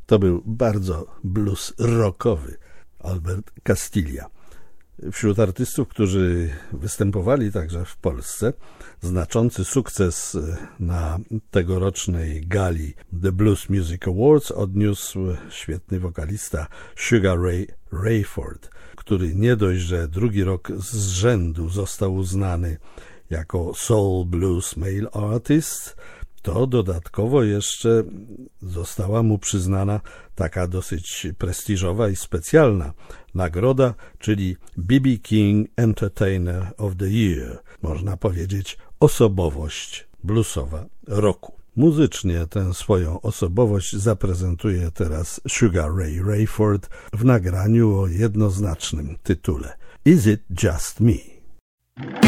To był bardzo blues rockowy Albert Castiglia. Wśród artystów, którzy występowali także w Polsce, znaczący sukces na tegorocznej gali The Blues Music Awards odniósł świetny wokalista Sugar Ray Rayford, który nie dość, że drugi rok z rzędu został uznany jako Soul Blues Male Artist, to dodatkowo jeszcze została mu przyznana taka dosyć prestiżowa i specjalna nagroda, czyli B.B. King Entertainer of the Year, można powiedzieć osobowość bluesowa roku. Muzycznie tę swoją osobowość zaprezentuje teraz Sugar Ray Rayford w nagraniu o jednoznacznym tytule Is It Just Me?